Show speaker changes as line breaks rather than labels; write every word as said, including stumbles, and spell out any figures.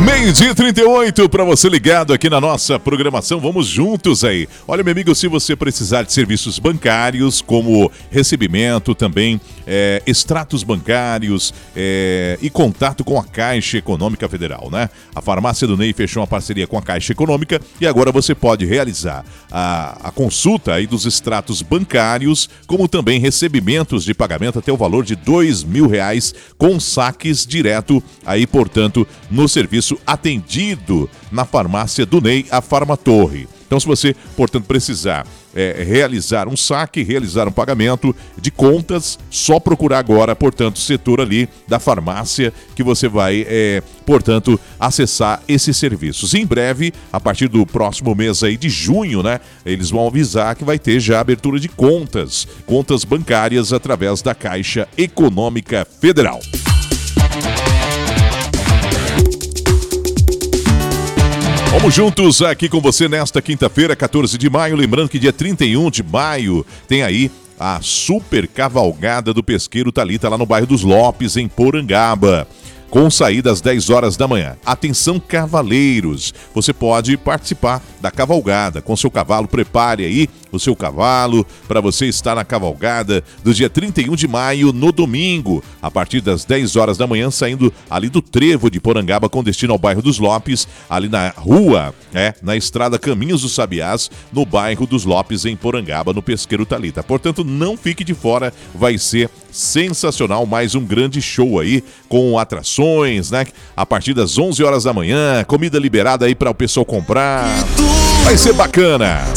Meio-dia e trinta e oito para você ligado aqui na nossa programação. Vamos juntos aí. Olha, meu amigo, se você precisar de serviços bancários, como recebimento também, é, extratos bancários é, e contato com a Caixa Econômica Federal, né? A farmácia do Ney fechou uma parceria com a Caixa Econômica e agora você pode realizar a, a consulta aí dos extratos bancários, como também recebimentos de pagamento até o valor de dois mil reais com saques direto aí, portanto, no serviço atendido na farmácia do Ney, a Farmatorre. Então, se você, portanto, precisar é, realizar um saque, realizar um pagamento de contas, só procurar agora, portanto, o setor ali da farmácia que você vai, é, portanto, acessar esses serviços. Em breve, a partir do próximo mês aí de junho, né, eles vão avisar que vai ter já abertura de contas, contas bancárias através da Caixa Econômica Federal. Vamos juntos aqui com você nesta quinta-feira, quatorze de maio. Lembrando que dia trinta e um de maio tem aí a super cavalgada do pesqueiro Thalita lá no bairro dos Lopes, em Porangaba, com saída às dez horas da manhã. Atenção, cavaleiros, você pode participar da cavalgada com seu cavalo. Prepare aí o seu cavalo para você estar na cavalgada do dia trinta e um de maio, no domingo, a partir das dez horas da manhã, saindo ali do trevo de Porangaba com destino ao bairro dos Lopes, ali na rua, é, na estrada Caminhos dos Sabiás, no bairro dos Lopes, em Porangaba, no pesqueiro Thalita. Portanto, não fique de fora, vai ser sensacional, mais um grande show aí, com atrações, né? A partir das onze horas da manhã, comida liberada aí para o pessoal comprar. Vai ser bacana.